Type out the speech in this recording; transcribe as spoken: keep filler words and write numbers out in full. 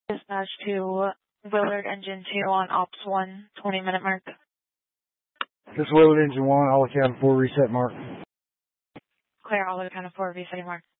Dispatch to Willard Engine two on Ops one, twenty minute mark. This Willard Engine one, all accounted for, reset mark. Clear all accounted for, resetting mark.